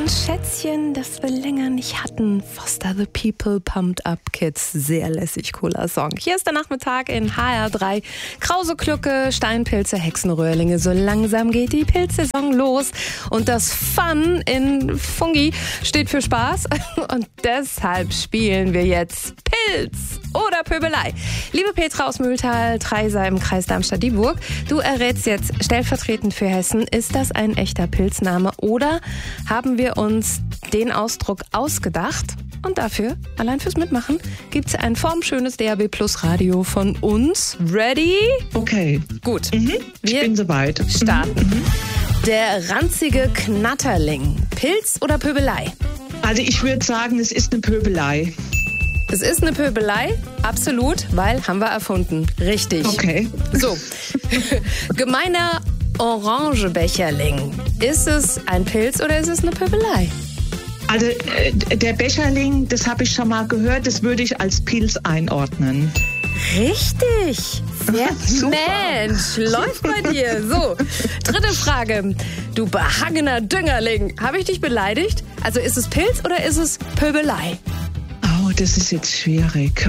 von Schätzchen, das wir länger nicht hatten. Foster the People, Pumped Up Kids. Sehr lässig, cooler Song. Hier ist der Nachmittag in HR3. Krause Glucke, Steinpilze, Hexenröhrlinge. So langsam geht die Pilzsaison los. Und das Fun in Fungi steht für Spaß. Und deshalb spielen wir jetzt Pilz oder Pöbelei. Liebe Petra aus Mühltal, Treisa im Kreis Darmstadt-Dieburg, du errätst jetzt stellvertretend für Hessen, ist das ein echter Pilzname oder haben wir uns den Ausdruck ausgedacht? Und dafür, allein fürs Mitmachen, gibt es ein formschönes DAB Plus Radio von uns. Ready? Okay. Gut. Ich bin soweit. Starten. Der ranzige Knatterling. Pilz oder Pöbelei? Also ich würde sagen, es ist eine Pöbelei. Es ist eine Pöbelei, absolut, weil haben wir erfunden. Richtig. Okay. So. Gemeiner Orangebecherling. Ist es ein Pilz oder ist es eine Pöbelei? Also der Becherling, das habe ich schon mal gehört, das würde ich als Pilz einordnen. Richtig. Sehr Mensch, läuft bei dir. So, dritte Frage. Du behangener Düngerling. Habe ich dich beleidigt? Also ist es Pilz oder ist es Pöbelei? Oh, das ist jetzt schwierig.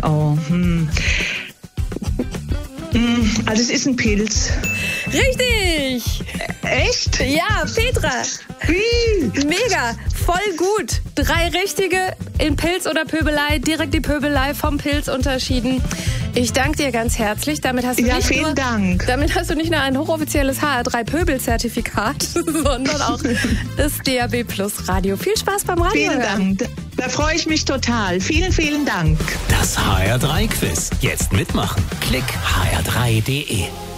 Also es ist ein Pilz. Richtig. Echt? Ja, Petra. Mega, voll gut. 3 richtige in Pilz oder Pöbelei. Direkt die Pöbelei vom Pilz unterschieden. Ich danke dir ganz herzlich. Damit hast du vielen Dank. Damit hast du nicht nur ein hochoffizielles HR3-Pöbel-Zertifikat, sondern auch das DAB Plus Radio. Viel Spaß beim Radio. Vielen Dank. Da freue ich mich total. Vielen, vielen Dank. Das HR3-Quiz. Jetzt mitmachen. Klick hr3.de.